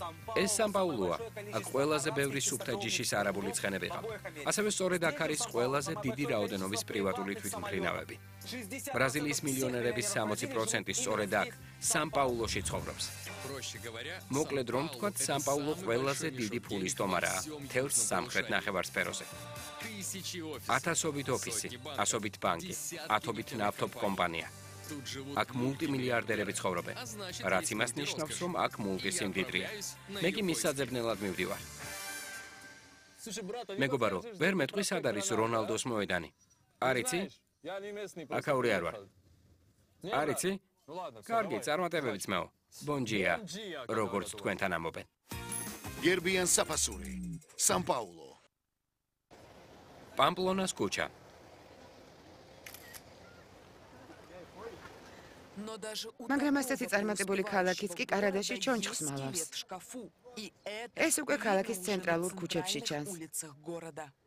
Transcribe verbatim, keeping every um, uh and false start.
ეს სან-პაულოა. აქ ყველაზე ბევრი სუფთა ჯიშის არაბული ცხენები ყავთ. ასევე სწორედ აქ არის ყველაზე დიდი რაოდენობის პრივატული თვითმფრინავები. ბრაზილიის მილიონერების სამოცი პროცენტი სწორედ აქ, სან-პაულოში ცხოვრობს. მოკლედ რომ ვთქვათ, სან-პაულო ყველაზე დიდი ფულის სტომარაა მთელს სამხრეთ ნახევარსფეროზე. ათასობით ოფისი, ასობით ბანკი, ათობით ნავთობ კომპანია. აქ მულტიმილიარდერები ცხოვრობენ, რაც იმას ნიშნავს, რომ აქ მულტისიმდიდრეა. მე კი მისაძებნელად მივდივარ. მეგობარო, ვერ მეტყვი სად არის რონალდოს მოედანი? არიცი? აქაური არ ვარ. არიცი? კარგი, წარმატებები ძმაო. ბონჯია, როგორც თქვენთან ამობენ. გერბიან საფასური, სან-პაულო. პამპლონას ქუჩა. მაგრამ ასეთი წარმატებული ქალაქიც კი კარადაში ჩონჩხს მალავს. ეს უკვე ქალაქის ცენტრალურ ქუჩებში ჩანს.